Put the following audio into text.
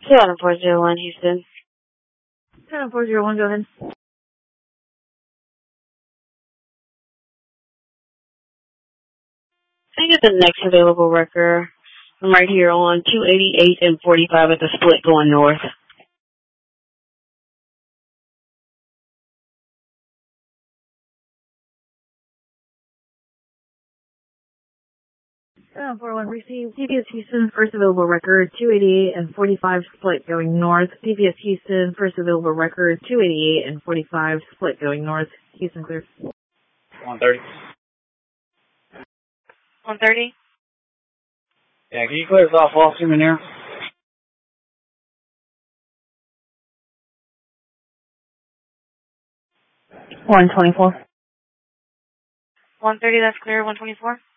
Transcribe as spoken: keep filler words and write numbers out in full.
seven four zero one, Houston. seven four zero one, go ahead. Can I get the next available wrecker? I'm right here on two eighty-eight and forty-five at the split going north. seven four one, receive P P S Houston, first available record, two eighty-eight and forty-five, split going north. P P S Houston, first available record, two eighty-eight and forty-five, split going north. Houston clear. one thirty. one thirty? Yeah, can you clear us off off to me now? one twenty-four. one thirty, that's clear, one twenty-four?